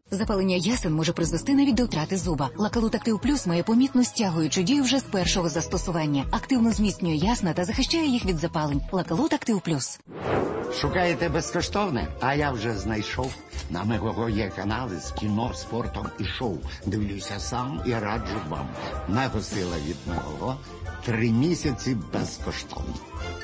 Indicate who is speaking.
Speaker 1: Запалення ясен може призвести навіть до втрати зуба. Лакалут Актив Плюс має помітну стягуючу дію вже з першого застосування. Активно зміцнює ясна та захищає їх від запалень. Лакалут Актив Плюс.
Speaker 2: Шукаєте безкоштовне? А я вже знайшов. На Мегого є канали з кіно, спортом і шоу. Дивлюся сам і раджу вам. Мего сила від Мегого. 3 місяці безкоштовно.